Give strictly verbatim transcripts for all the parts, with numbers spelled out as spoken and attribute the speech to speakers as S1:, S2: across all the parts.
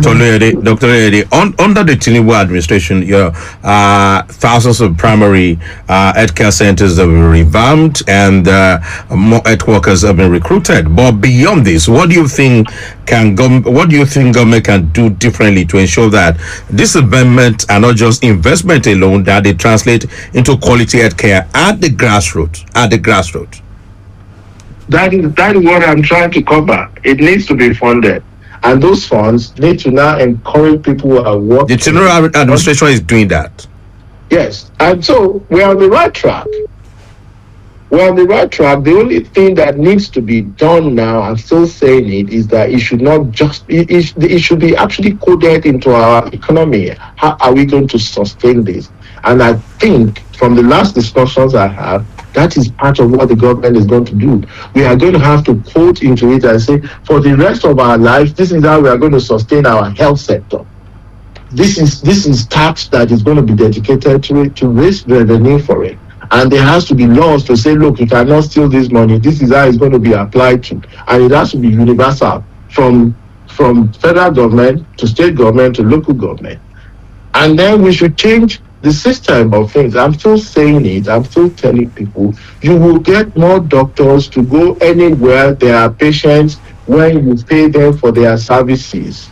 S1: Luyede, Doctor Luyede, on, under the Tinubu administration, your uh, thousands of primary uh, healthcare centers have been revamped and uh, more health workers have been recruited. But beyond this, what do you think can gov- what do you think government can do differently to ensure that this investment are not just investment alone, that they translate into quality healthcare at the grassroots? At the grassroots.
S2: That is that is what I'm trying to cover. It needs to be funded. And those funds need to now encourage people who are working.
S1: The general administration is doing that.
S2: Yes. And so we're on the right track. We're on the right track. The only thing that needs to be done now, I'm still saying it, is that it should not just, it, it, it should be actually coded into our economy. How are we going to sustain this? And I think from the last discussions I have, that is part of what the government is going to do. We are going to have to quote into it and say, for the rest of our lives, this is how we are going to sustain our health sector. This is this is tax that is going to be dedicated to it, to raise revenue for it. And there has to be laws to say, look, you cannot steal this money. This is how it's going to be applied to. And it has to be universal from, from federal government to state government to local government. And then we should change the system of things. I'm still saying it. I'm still telling people, you will get more doctors to go anywhere there are patients when you pay them for their services.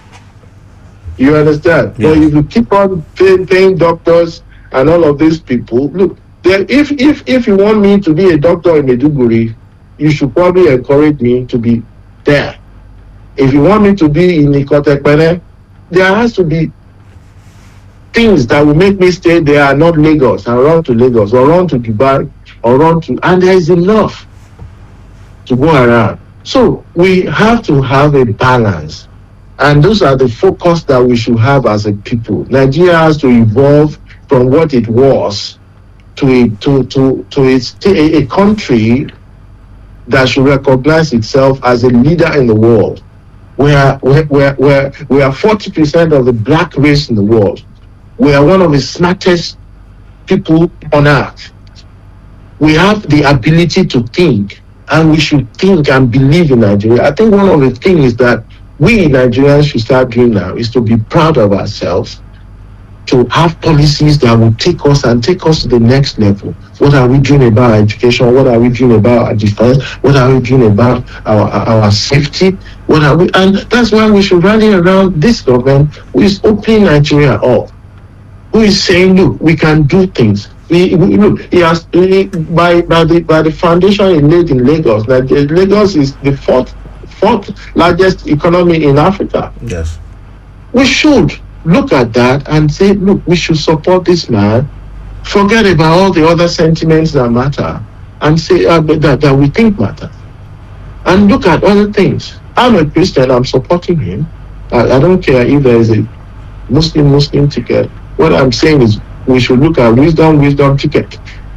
S2: You understand?
S1: Yeah.
S2: But if you keep on pay, paying doctors and all of these people, look, then if, if, if you want me to be a doctor in Maiduguri, you should probably encourage me to be there. If you want me to be in Ikotekpene, there has to be things that will make me stay there and not Lagos, and run to Lagos, or run to Dubai, or run to, and there is enough to go around. So we have to have a balance, and those are the focus that we should have as a people. Nigeria has to evolve from what it was to a, to to to its, a, a country that should recognize itself as a leader in the world. We are we are, we are, we are forty percent of the black race in the world. We are one of the smartest people on earth. We have the ability to think, and we should think and believe in Nigeria. I think one of the things that we Nigerians should start doing now is to be proud of ourselves, to have policies that will take us and take us to the next level. What are we doing about our education? What are we doing about our defense? What are we doing about our, our safety? What are we? And that's why we should rally around this government who is opening Nigeria up, who is saying, look, we can do things. We, we, look, he has, he, by, by, the, by the foundation he laid in Lagos, like, Lagos is the fourth, fourth largest economy in Africa.
S1: Yes.
S2: We should look at that and say, look, we should support this man, forget about all the other sentiments that matter, and say uh, that, that we think matter. And look at other things. I'm a Christian, I'm supporting him. I, I don't care if there is a Muslim, Muslim ticket. What I'm saying is we should look at wisdom, wisdom ticket.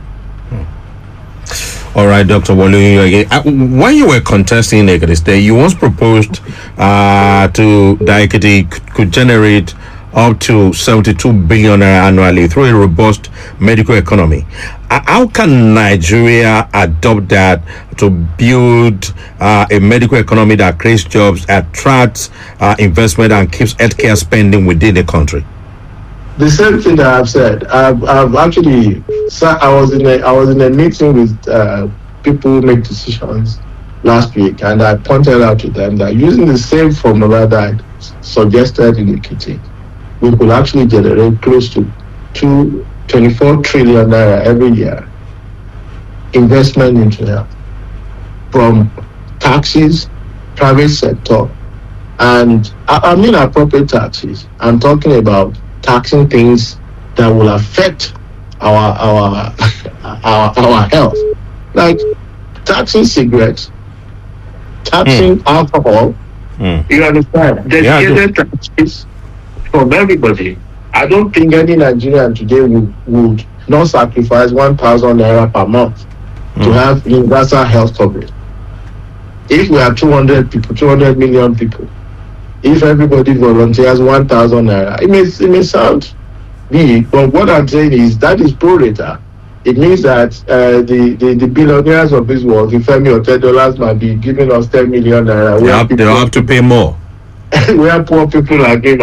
S1: Hmm. All right, Doctor Wolu, uh, when you were contesting in Ekiti State, you once proposed uh, to that Ekiti could generate up to seventy-two billion naira annually through a robust medical economy. Uh, how can Nigeria adopt that to build uh, a medical economy that creates jobs, attracts uh, investment, and keeps healthcare spending within the country?
S2: The same thing that I've said. I've, I've actually, I was in a, I was in a meeting with uh, people who make decisions last week, and I pointed out to them that using the same formula that I suggested in Ekiti, we could actually generate close to two, twenty-four trillion naira every year investment into health from taxes, private sector, and I, I mean appropriate taxes. I'm talking about taxing things that will affect our our our, our health, like taxing cigarettes, taxing mm. alcohol. Mm. You understand? Dedicated yeah, taxes from everybody. I don't think any Nigerian today would, would not sacrifice one thousand naira per month mm. to have universal health coverage. If we have two hundred people, two hundred million people, if everybody volunteers one thousand naira, it may, it may sound big, but what I'm saying is that is pro rata. It means that uh, the, the, the billionaires of this world, the Femi or ten dollars might be giving us ten million naira.
S1: They have, they have to pay more.
S2: Where poor people are giving